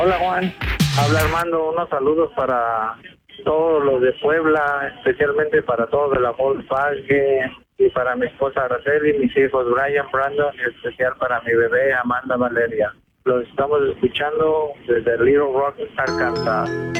Hola Juan, habla Armando, unos saludos para todos los de Puebla, especialmente para todos de la Volkswagen y para mi esposa Araceli, mis hijos Brian, Brandon y especial para mi bebé Amanda Valeria. Los estamos escuchando desde Little Rock, Arkansas.